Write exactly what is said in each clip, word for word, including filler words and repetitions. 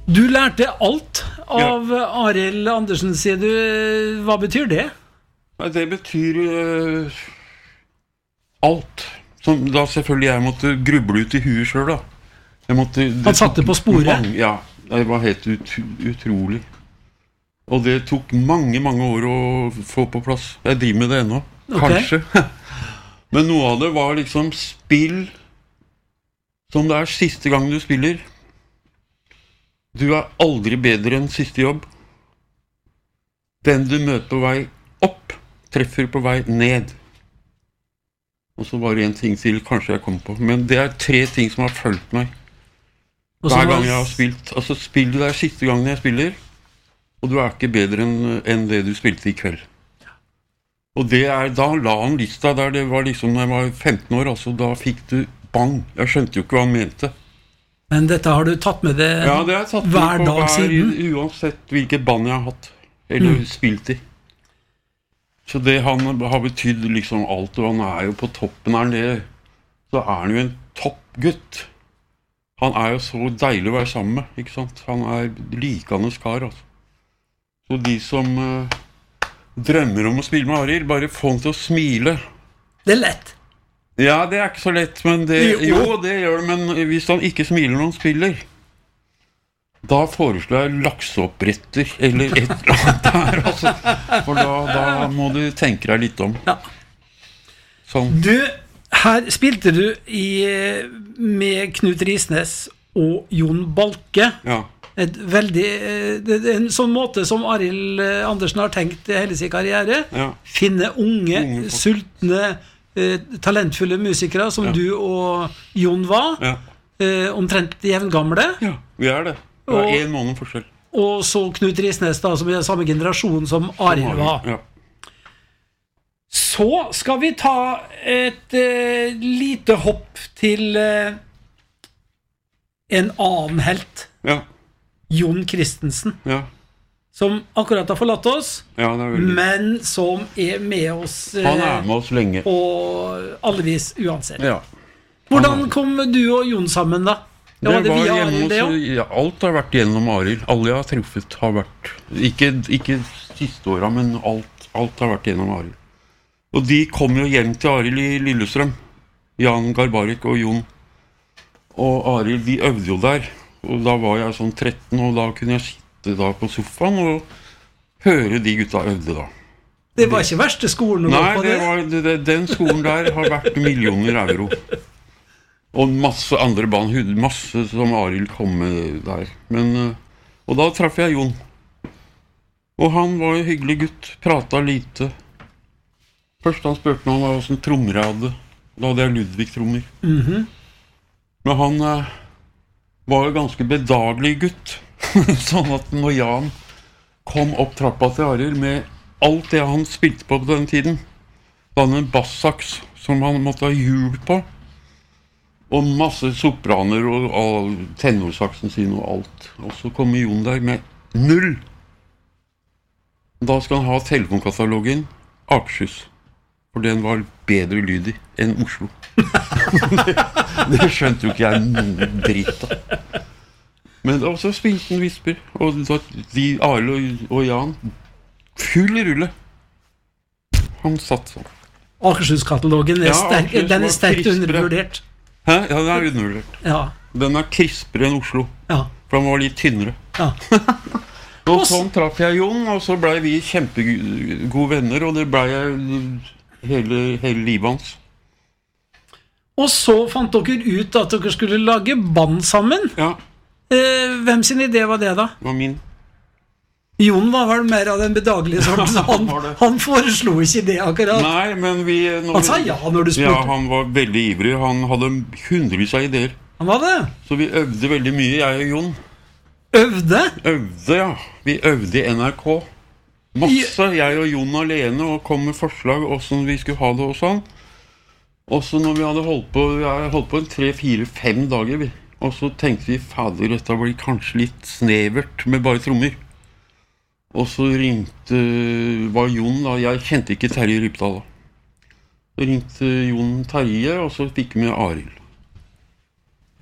Du lærte alt av ja. Arild Andersen, sier du. Hva betyr det? Nei, det betyr uh, alt. Som da selvfølgelig jeg måtte gruble ut i huet selv da. Jeg måtte, Han satte på sporet? Mange, ja, det var helt ut, utrolig. Og det tok mange, mange år å få på plass. Jeg driver med det ennå, okay. kanskje. Men noe av det var liksom spill som det er siste gang du spiller. Du er aldri bedre enn siste jobb. Den du møter på vei opp, treffer på vei ned. Og så var det en ting til kanskje jeg kom på. Men det er tre ting som har følt meg hver gang jeg har spilt. Altså spill det er siste gangen jeg spiller, og du er ikke bedre enn, enn det du spilte i kveld. Og det er, da la han lista der, det var liksom når jeg var femten år, altså da fikk du bang. Jeg skjønte jo ikke hva han mente. Men dette har du tatt med det, ja, det har jeg tatt hver med på dag hver, siden? Uansett hvilket band jeg har hatt, eller mm. spilt i. Så det han har betydd liksom alt, og han er jo på toppen her nede, så er han jo en toppgutt. Han er jo så deilig å være sammen med, ikke sant? Han er likende skar, altså. Så de som uh, drømmer om å spille med Arild, bare få han til å smile. Det er lett. Ja, det er ikke så lett, men det, jo, det gjør det, men hvis han ikke smiler når han spiller, da foreslår jeg lakseoppretter, eller et eller annet der, altså. For da, da må du tenke deg litt om. Ja. Sånn. Du, her spilte du i, med Knut Risnes og Jon Balke. Ja. Et veldig, det er en sånn måte som Arild Andersen har tenkt hele sin karriere. Ja. Finne unge, unge sultne, Eh, talentfulle musikere som ja. Du og Jon var ja. eh, omtrent jevngamle. Ja, vi er det. Det er en måned forskjell. Og så Knut Risnes da, som er samme generasjon som Arild var. Ja. Så skal vi ta et eh, lite hopp til eh, en annen helt. Ja. Jon Christensen. Ja. Som akkurat har forlatt oss, ja, det er veldig... men som er med oss eh, han er med oss lenge på alle vis uansett. Ja. Hvordan kom du og Jon sammen da? Det var, det var Arild, det også, ja, alt har vært gjennom Arild. Alle jeg har truffet har vært, ikke, ikke siste året, men alt, alt har vært gjennom Arild. Og de kom jo hjem til Arild i Lillestrøm. Jan Garbarek og Jon. Og Arild, de øvde jo der. Og da var jeg sånn tretten, og da kunne jeg sitte da på sofaen og høre de gutta øvde da. Det var ikke verste skolen å gå på det? Nei, det var, den skolen der har vært millioner euro. Og masse andre band, masse som Arild kom med der. Men, og da traff jeg Jon. Og han var en hyggelig gutt, pratet lite. Først han spurte meg om hva sånn trommer jeg hadde. Da hadde jeg Ludvig-trommer. Mm-hmm. Men han eh, var jo ganske bedagelig gutt. Sånn at når Jan kom opp trappa til Arild med alt det han spilte på på den tiden, da hadde en bassaks som han måtte ha hjul på, og masse sopraner og, og tenorsaksen sin og alt. Og så kommer Jon der med null. Da skal han ha telefonkatalogen Akershus, for den var bedre lyd i enn Oslo. det, det skjønte jo ikke jeg noen dritt av. Men også spilte han visper, og de Arild og, og Jan, full rulle. Han satt sånn. Akershus-katalogen er, ja, sterk, Akershus den er sterkt undervurdert. Hæ? Ja, den er undervurdert. Ja. Den er krispere enn Oslo, ja. For den var litt tynnere. Ja. Og sånn traff jeg Jon, og så ble vi kjempegode venner, og det ble jeg hele, hele livet hans. Og så fant dere ut at dere skulle lage band sammen. Ja. Eh, hvem sin idé var det da? Det var min. Jon var vel mer av den bedagelige sorten, så han, han foreslo ikke det akkurat. Nei, men vi... Han sa ja når du spurte. Ja, han var veldig ivrig. Han hadde hundrevis av ideer. Han var det? Så vi øvde veldig mye, jeg og Jon. Øvde? Øvde, ja. Vi øvde i N R K. Masse, jeg og Jon alene, og kom med forslag hvordan vi skulle ha det og sånn. Og så når vi hadde holdt på, jeg holdt på en tre, fire, fem dager, vi. Og så tenkte vi, fader, dette blir kanskje litt snevert med bare trommer. Og så ringte, var Jon da, jeg kjente ikke Terje Rypdal da. Så ringte Jon Terje, og så fikk vi med Arild.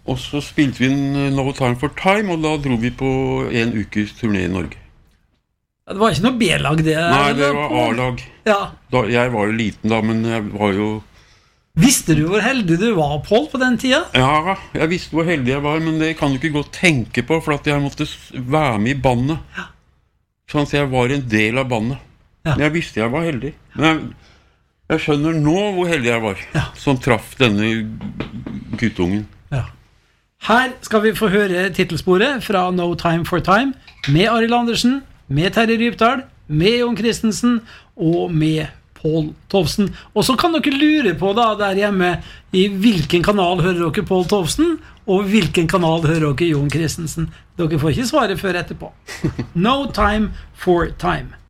Og så spilte vi en No Time for Time, og da dro vi på en ukes turné i Norge. Det var ikke noe B-lag det? Nei, det var A-lag. Ja. Da, jeg var jo liten da, men jeg var jo... Visste du hvor heldig du var, Pål, på den tida? Ja, jeg visste hvor heldig jeg var, men det kan du ikke godt tenke på, for at jeg måtte være med i bandet. Ja. Sånn at jeg var en del av bandet. Ja. Jeg visste jeg var heldig. Men jeg, jeg skjønner nå hvor heldig jeg var, ja. Som traff denne guttungen. Ja. Her skal vi få høre titelsporet fra No Time for Time, med Arild Andersen, med Terje Rypdal, med Jon Christensen og med Pål Tovsen. Og så kan dere lure på da, der hjemme, i hvilken kanal hører dere Pål Tovsen, og hvilken kanal hører dere Jon Christensen. Dere får ikke svare før etterpå. No Time for Time.